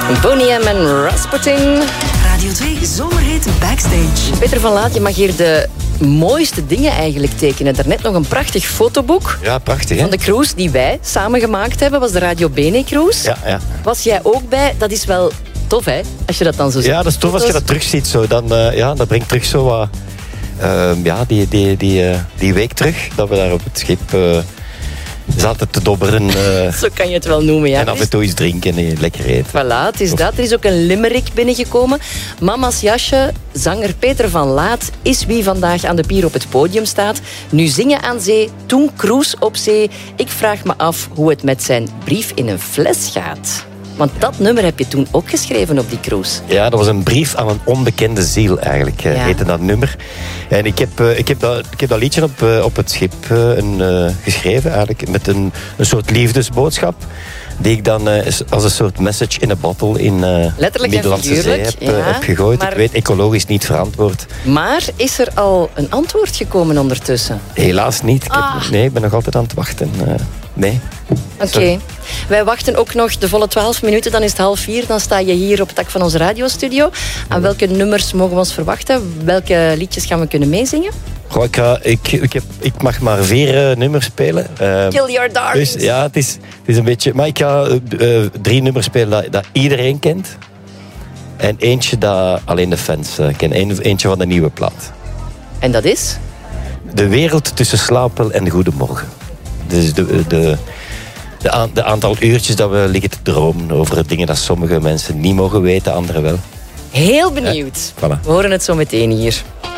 Boney M en Rasputin. Radio 2 Zomerhit Backstage. Peter van Laat, je mag hier de mooiste dingen eigenlijk tekenen. Daarnet nog een prachtig fotoboek. Ja, prachtig, hè? Van de cruise die wij samen gemaakt hebben, was de Radio Bene cruise. Ja. Was jij ook bij? Dat is wel tof, hè? Als je dat dan zo ziet. Ja, dat is tof als je dat terugziet. Zo. Dan, dat brengt terug zo wat... die week terug, dat we daar op het schip zaten te dobberen. Zo kan je het wel noemen, ja. En af en toe iets drinken en lekker eten. Voilà, het is dat. Er is ook een limerick binnengekomen. Mama's jasje, zanger Peter van Laat, is wie vandaag aan de pier op het podium staat. Nu zingen aan zee, toen cruise op zee. Ik vraag me af hoe het met zijn brief in een fles gaat. Want dat nummer heb je toen ook geschreven op die cruise. Ja, dat was een brief aan een onbekende ziel eigenlijk, heette dat nummer. En ik heb dat liedje op het schip geschreven eigenlijk, met een soort liefdesboodschap. Die ik dan als een soort message in a bottle in Middellandse Zee heb gegooid. Maar, ik weet, ecologisch niet verantwoord. Maar is er al een antwoord gekomen ondertussen? Helaas niet. Ik ben nog altijd aan het wachten. Nee. Oké. Wij wachten ook nog de volle 12 minuten. Dan is het 3:30. Dan sta je hier op het dak van onze radiostudio. Aan welke nummers mogen we ons verwachten? Welke liedjes gaan we kunnen meezingen? Goh, ik mag maar 4 nummers spelen. Kill Your Darlings. Dus, ja, het is een beetje... Maar ik ga 3 nummers spelen dat iedereen kent. En eentje dat alleen de fans kennen. Eentje van de nieuwe plaat. En dat is? De wereld tussen slaapwel en goedemorgen. Dus de aantal uurtjes dat we liggen te dromen over dingen dat sommige mensen niet mogen weten, anderen wel. Heel benieuwd. Ja, voilà. We horen het zo meteen hier.